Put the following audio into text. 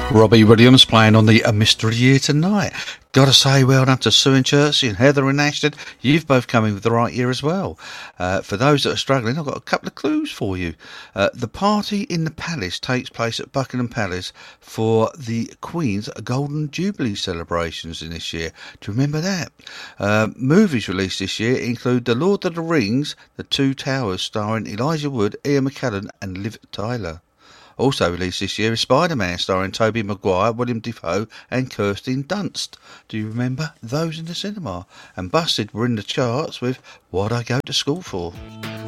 Robbie Williams playing on the A Mystery Year tonight. Gotta say, well done to Sue and Chertsey and Heather and Ashton. You've both come in with the right year as well. For those that are struggling, I've got a couple of clues for you. The party in the Palace takes place at Buckingham Palace for the Queen's Golden Jubilee celebrations in this year. Do you remember that? Movies released this year include The Lord of the Rings, The Two Towers, starring Elijah Wood, Ian McKellen and Liv Tyler. Also released this year is Spider-Man, starring Tobey Maguire, William Dafoe and Kirsten Dunst. Do you remember those in the cinema? And Busted were in the charts with What I Go to School For.